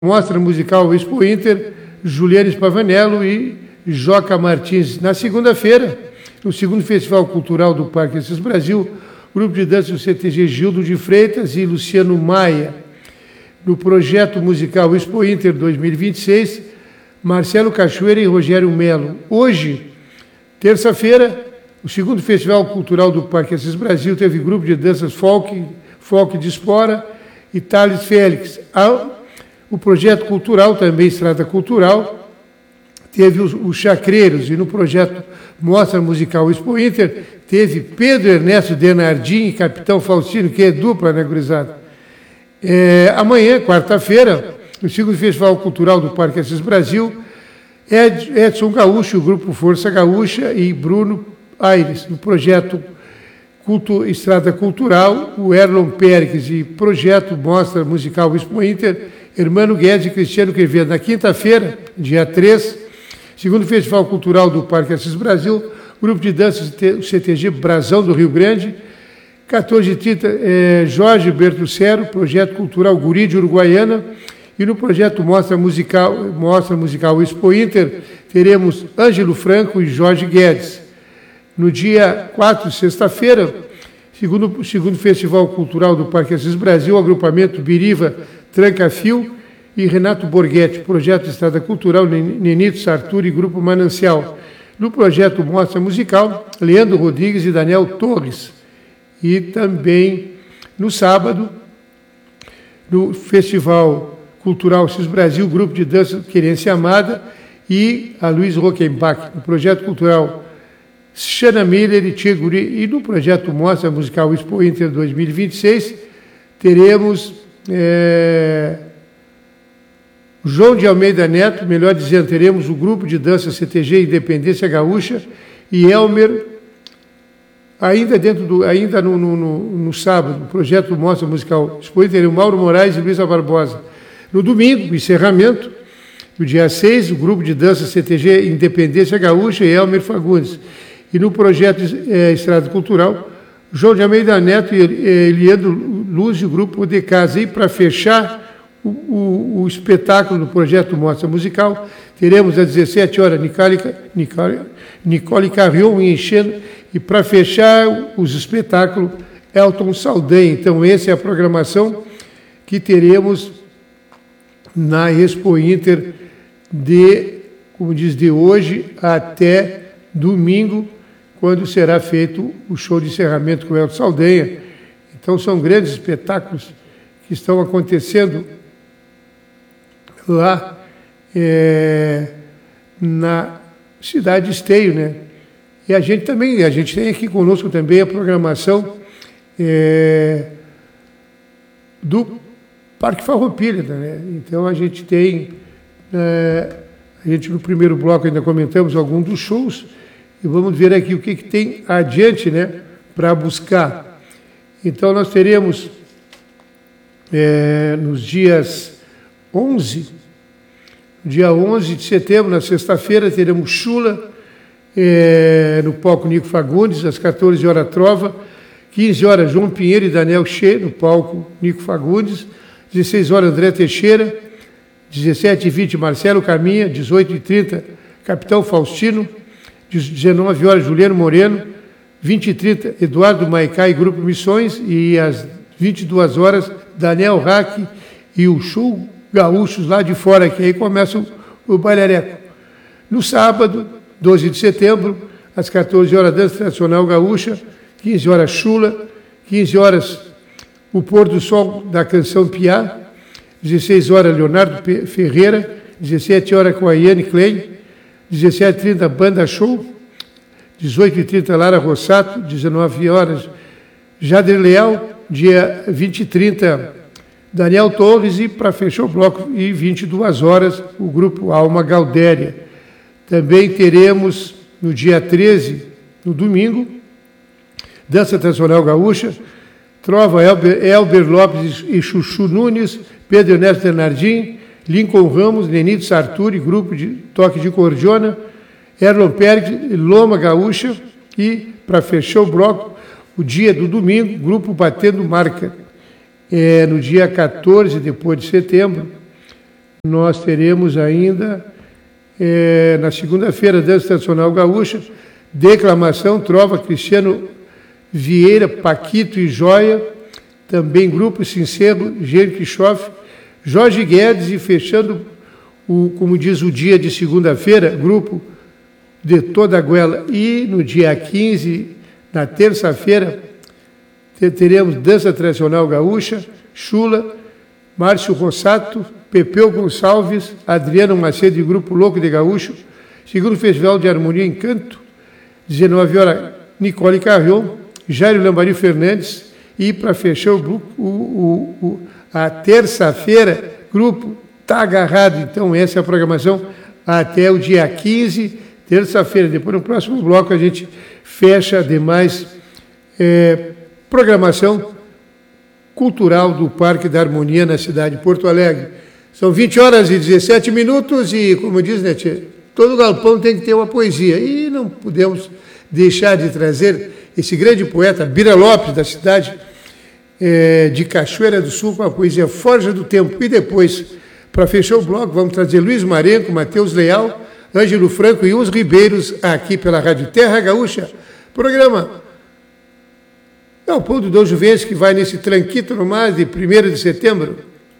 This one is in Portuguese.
Mostra musical Expo Inter, Juliane Spavanello e Joca Martins. Na segunda-feira, no segundo Festival Cultural do Parque Assis Brasil, grupo de dança do CTG Gildo de Freitas e Luciano Maia. No projeto musical Expo Inter 2026, Marcelo Cachoeira e Rogério Melo. Hoje, terça-feira, o segundo Festival Cultural do Parque Assis Brasil teve grupo de danças folk de Espora e Thales Félix. O projeto cultural, também Estrada Cultural, teve os Chacreiros, e no projeto Mostra Musical Expo Inter, teve Pedro Ernesto Denardim e Capitão Faustino, que é dupla, né, gurizada? Amanhã, quarta-feira, no segundo Festival Cultural do Parque Assis Brasil, Edson Gaúcho, o grupo Força Gaúcha, e Bruno Aires. No projeto Estrada Cultural, o Erlon Pérez, e projeto Mostra Musical Expo Inter, Hermano Guedes e Cristiano Quevedo. Na quinta-feira, dia 3, segundo Festival Cultural do Parque Assis Brasil, grupo de danças do CTG Brasão do Rio Grande, 14h30, Jorge Bertucero, projeto cultural Guri de Uruguaiana, e no projeto Mostra Musical Expo Inter, teremos Ângelo Franco e Jorge Guedes. No dia 4, sexta-feira, segundo Festival Cultural do Parque Assis Brasil, agrupamento Biriva Trancafio e Renato Borghetti, projeto Estrada Cultural Nenito Sarturi e Grupo Manancial. No projeto Mostra Musical, Leandro Rodrigues e Daniel Torres. E também, no sábado, no Festival Cultural Assis Brasil, grupo de dança Querência Amada e a Luiz Rockenbach. No projeto cultural Xana Miller e Tiguri. E no projeto Mostra Musical Expo Inter 2026, teremos João de Almeida Neto, melhor dizendo, teremos o grupo de dança CTG Independência Gaúcha e Elmer, ainda no sábado, no projeto Mostra Musical Expo Inter, teremos Mauro Moraes e Luísa Barbosa. No domingo, encerramento, no dia 6, o grupo de dança CTG Independência Gaúcha e Elmer Fagundes. E no projeto Estrada Cultural, João de Almeida Neto e Eliandro Luz e o grupo de casa. E para fechar o espetáculo do projeto Mostra Musical, teremos às 17 horas Nicole Carrion enchendo, e para fechar os espetáculos, Elton Saldanha. Então, essa é a programação que teremos na Expo Inter de hoje até domingo, quando será feito o show de encerramento com o Elton Saldanha. Então, são grandes espetáculos que estão acontecendo lá na cidade de Esteio, né? E a gente tem aqui conosco também a programação do Parque Farroupilha, né? Então, a gente tem, no primeiro bloco ainda comentamos alguns dos shows, e vamos ver aqui o que tem adiante, né, para buscar. Então, nós teremos, nos dias 11, dia 11 de setembro, na sexta-feira, teremos Chula, no palco Nico Fagundes, às 14 horas Trova, 15 horas João Pinheiro e Daniel Che, no palco Nico Fagundes, 16 horas André Teixeira, 17h20 Marcelo Caminha, 18h30 Capitão Faustino, 19 horas Juliano Moreno, 20h30 Eduardo Maicá e Grupo Missões, e às 22 horas Daniel Hack e o show Gaúchos lá de fora, que aí começa o bailareco. No sábado, 12 de setembro, às 14 horas Dança Tradicional Gaúcha, 15 horas Chula, 15 horas o Pôr do Sol da Canção Piá, 16 horas Leonardo Ferreira, 17 horas com a Iane Klein, 17h30 Banda Show, 18h30 Lara Rossato, 19 horas Jader Leal, dia 20h30 Daniel Torres, e para fechar o bloco, e 22 horas o grupo Alma Galdéria. Também teremos no dia 13, no domingo, Dança Tradicional Gaúcha, Trova Elber Lopes e Chuchu Nunes, Pedro Ernesto Denardim, Lincoln Ramos, Nenito Sarturi, grupo de toque de cordiona, Erlon Pérez, Loma Gaúcha, e, para fechar o bloco, o dia do domingo, grupo Batendo Marca. No dia 14, depois de setembro, nós teremos ainda, na segunda-feira, dança tradicional gaúcha, declamação, trova, Cristiano Vieira, Paquito e Joia, também Grupo Sincero, Jerquichoff, Jorge Guedes, e fechando, como diz o dia de segunda-feira, Grupo de Toda a Goela. E no dia 15, na terça-feira, teremos dança tradicional gaúcha, Chula, Márcio Rossato, Pepeu Gonçalves, Adriano Macedo e Grupo Louco de Gaúcho. Segundo Festival de Harmonia e Encanto, 19 horas, Nicole Carrion, Jairo Lambari Fernandes. E para fechar a terça-feira, Grupo Tá Agarrado. Então essa é a programação até o dia 15, terça-feira. Depois, no próximo bloco, a gente fecha a demais programação cultural do Parque da Harmonia na cidade de Porto Alegre. São 20 horas e 17 minutos e, como diz, né, tchê, todo galpão tem que ter uma poesia. E não podemos deixar de trazer esse grande poeta, Bira Lopes, da cidade de Cachoeira do Sul, com a poesia Forja do Tempo. E depois, para fechar o bloco, vamos trazer Luiz Marenco, Matheus Leal, Ângelo Franco e os Ribeiros, aqui pela Rádio Terra Gaúcha. Programa Galpão do Dom Juvencio, que vai nesse tranquito no mais de 1º de setembro.